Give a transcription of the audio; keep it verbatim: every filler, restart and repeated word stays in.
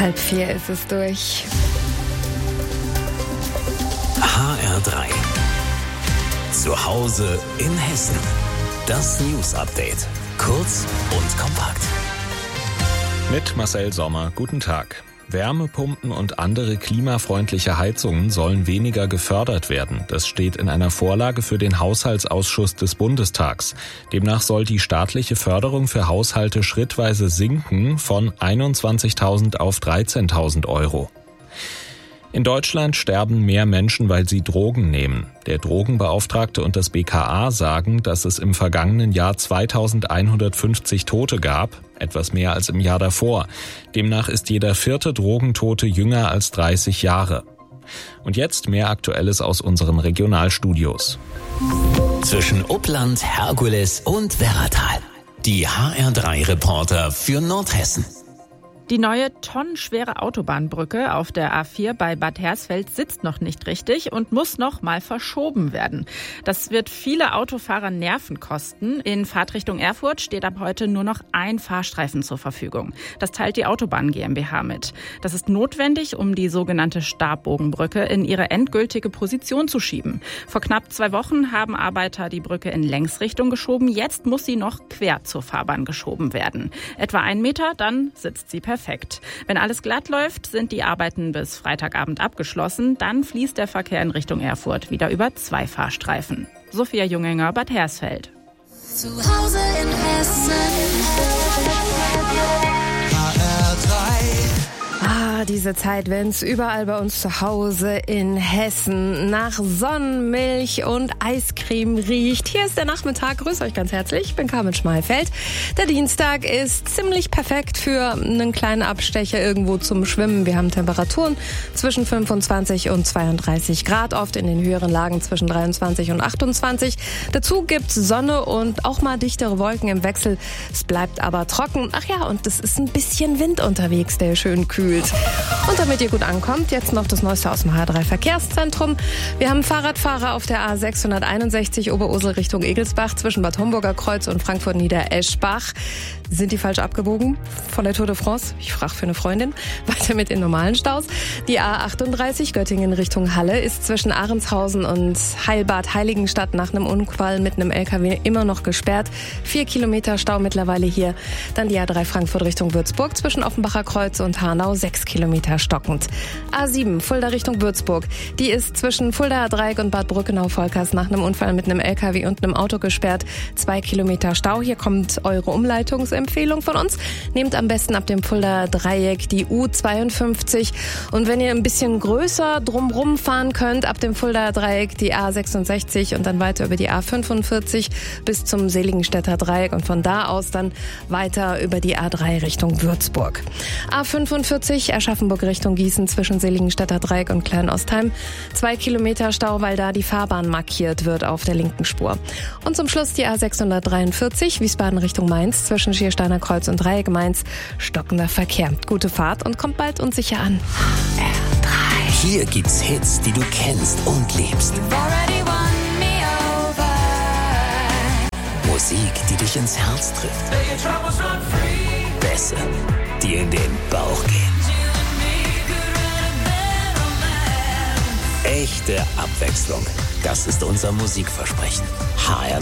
Halb vier ist es durch. H R drei. Zu Hause in Hessen. Das News Update. Kurz und kompakt. Mit Marcel Sommer. Guten Tag. Wärmepumpen und andere klimafreundliche Heizungen sollen weniger gefördert werden. Das steht in einer Vorlage für den Haushaltsausschuss des Bundestags. Demnach soll die staatliche Förderung für Haushalte schrittweise sinken von einundzwanzigtausend auf dreizehntausend Euro. In Deutschland sterben mehr Menschen, weil sie Drogen nehmen. Der Drogenbeauftragte und das B K A sagen, dass es im vergangenen Jahr zweitausendeinhundertfünfzig Tote gab, etwas mehr als im Jahr davor. Demnach ist jeder vierte Drogentote jünger als dreißig Jahre. Und jetzt mehr Aktuelles aus unseren Regionalstudios. Zwischen Uppland, Herkules und Werratal. Die H R drei Reporter für Nordhessen. Die neue tonnenschwere Autobahnbrücke auf der A vier bei Bad Hersfeld sitzt noch nicht richtig und muss noch mal verschoben werden. Das wird viele Autofahrer Nerven kosten. In Fahrtrichtung Erfurt steht ab heute nur noch ein Fahrstreifen zur Verfügung. Das teilt die Autobahn GmbH mit. Das ist notwendig, um die sogenannte Stabbogenbrücke in ihre endgültige Position zu schieben. Vor knapp zwei Wochen haben Arbeiter die Brücke in Längsrichtung geschoben. Jetzt muss sie noch quer zur Fahrbahn geschoben werden. Etwa einen Meter, dann sitzt sie perfekt. Perfekt. Wenn alles glatt läuft, sind die Arbeiten bis Freitagabend abgeschlossen. Dann fließt der Verkehr in Richtung Erfurt wieder über zwei Fahrstreifen. Sophia Junginger, Bad Hersfeld. Zu Hause in Hessen. H R drei. Ah, diese Zeit, wenn es überall bei uns zu Hause in Hessen nach Sonnenmilch und Eiscreme riecht. Hier ist der Nachmittag. Grüß euch ganz herzlich. Ich bin Carmen Schmalfeld. Der Dienstag ist ziemlich perfekt für einen kleinen Abstecher irgendwo zum Schwimmen. Wir haben Temperaturen zwischen fünfundzwanzig und zweiunddreißig Grad, oft in den höheren Lagen zwischen dreiundzwanzig und achtundzwanzig. Dazu gibt's Sonne und auch mal dichtere Wolken im Wechsel. Es bleibt aber trocken. Ach ja, und es ist ein bisschen Wind unterwegs, der schön kühlt. Und damit ihr gut ankommt, jetzt noch das Neueste aus dem H R drei Verkehrszentrum. Wir haben Fahrradfahrer auf der A sechshunderteinundsechzig Oberursel Richtung Egelsbach zwischen Bad Homburger Kreuz und Frankfurt Niedereschbach. Sind die falsch abgebogen von der Tour de France? Ich frage für eine Freundin. Weiter mit den normalen Staus. Die A achtunddreißig Göttingen Richtung Halle ist zwischen Ahrenshausen und Heilbad Heiligenstadt nach einem Unfall mit einem L K W immer noch gesperrt. Vier Kilometer Stau mittlerweile hier. Dann die A drei Frankfurt Richtung Würzburg zwischen Offenbacher Kreuz und Hanau. Sechs Kilometer stockend. A sieben Fulda Richtung Würzburg. Die ist zwischen Fuldaer Dreieck und Bad Brückenau-Volkers nach einem Unfall mit einem L K W und einem Auto gesperrt. Zwei Kilometer Stau. Hier kommt eure Umleitungsempfehlung von uns. Nehmt am besten ab dem Fuldaer Dreieck die U zweiundfünfzig. Und wenn ihr ein bisschen größer drumrum fahren könnt, ab dem Fuldaer Dreieck die A sechsundsechzig und dann weiter über die A fünfundvierzig bis zum Seligenstädter Dreieck und von da aus dann weiter über die A drei Richtung Würzburg. A fünfundvierzig Aschaffenburg Richtung Gießen zwischen Seligenstädter Dreieck und Kleinostheim. Zwei Kilometer Stau, weil da die Fahrbahn markiert wird auf der linken Spur. Und zum Schluss die A sechshundertdreiundvierzig Wiesbaden Richtung Mainz zwischen Schiersteiner Kreuz und Dreieck Mainz. Stockender Verkehr. Gute Fahrt und kommt bald und sicher an. H R drei. Hier gibt's Hits, die du kennst und liebst. Musik, die dich ins Herz trifft. Bässe, die in den Bauch gehen. Echte Abwechslung. Das ist unser Musikversprechen. H R